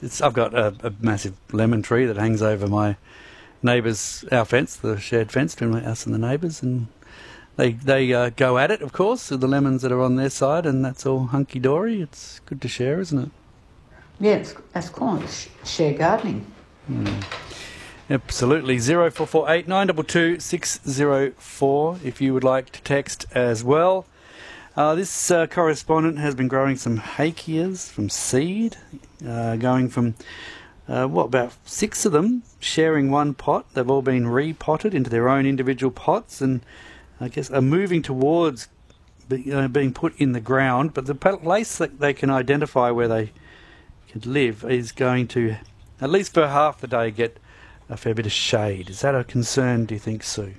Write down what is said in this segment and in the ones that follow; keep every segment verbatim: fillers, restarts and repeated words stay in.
it's I've got a, a massive lemon tree that hangs over my neighbour's, our fence, the shared fence between us and the neighbours, and they they uh, go at it, of course, with the lemons that are on their side, and that's all hunky-dory. It's good to share, isn't it? Yeah, it's, that's cool. It's share gardening. Mm. Absolutely. zero four four eight nine two two six zero four if you would like to text as well. Uh, this uh, correspondent has been growing some hakeas from seed, uh, going from, uh, what, about six of them, sharing one pot. They've all been repotted into their own individual pots and I guess are moving towards be, uh, being put in the ground. But the place that they can identify where they could live is going to, at least for half the day, get a fair bit of shade. Is that a concern, do you think, Sue?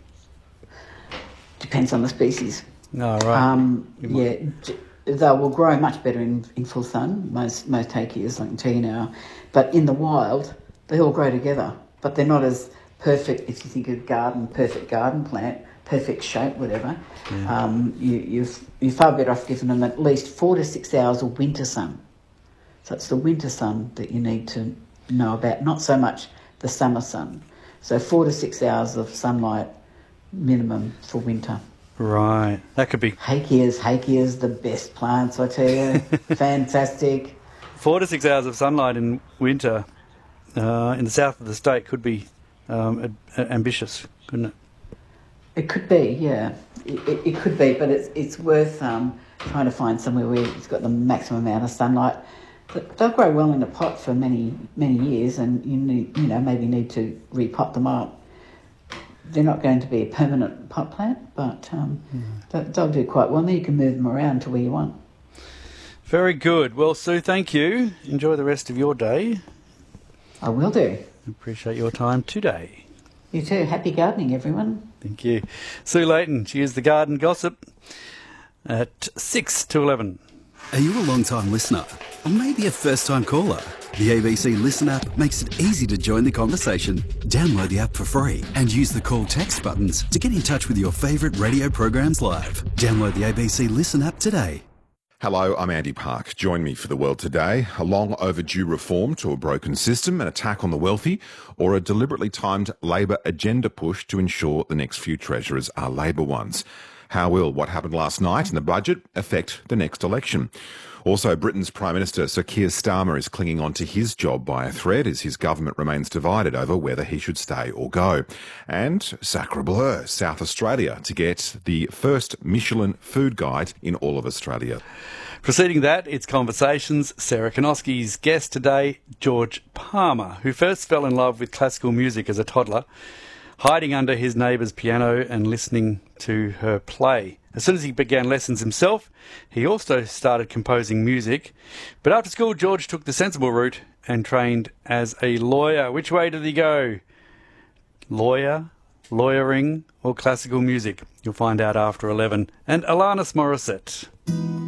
Depends on the species. Oh, right. Um, yeah, they will grow much better in, in full sun, most most hakeas, I can tell you now. But in the wild, they all grow together. But they're not as perfect, if you think of garden, perfect garden plant, perfect shape, whatever. Yeah. Um, you, you've, you're far better off giving them at least four to six hours of winter sun. So it's the winter sun that you need to know about, not so much the summer sun. So four to six hours of sunlight minimum for winter. Right. That could be... Hakeas, hakeas, the best plants, I tell you. Fantastic. Four to six hours of sunlight in winter uh, in the south of the state could be um, a- a- ambitious, couldn't it? It could be, yeah. It, it, it could be, but it's it's worth um, trying to find somewhere where it's got the maximum amount of sunlight. But they'll grow well in a pot for many, many years, and you need, you know, maybe need to repot them up. They're not going to be a permanent pot plant, but um, mm. they'll do quite well. And then you can move them around to where you want. Very good. Well, Sue, thank you. Enjoy the rest of your day. I will do. Appreciate your time today. You too. Happy gardening, everyone. Thank you. Sue Layton, she is the Garden Gossip at six to eleven. Are you a long-time listener? Or maybe a first-time caller? The A B C Listen app makes it easy to join the conversation. Download the app for free and use the call text buttons to get in touch with your favourite radio programs live. Download the A B C Listen app today. Hello, I'm Andy Park. Join me for The World Today. A long overdue reform to a broken system, an attack on the wealthy, or a deliberately timed Labor agenda push to ensure the next few treasurers are Labor ones. How will what happened last night in the budget affect the next election? Also, Britain's Prime Minister Sir Keir Starmer is clinging on to his job by a thread as his government remains divided over whether he should stay or go. And Sacre Bleu, South Australia, to get the first Michelin food guide in all of Australia. Preceding that, it's Conversations. Sarah Konoski's guest today, George Palmer, who first fell in love with classical music as a toddler, hiding under his neighbour's piano and listening to her play. As soon as he began lessons himself, he also started composing music. But after school, George took the sensible route and trained as a lawyer. Which way did he go? Lawyer, lawyering, or classical music? You'll find out after eleven. And Alanis Morissette.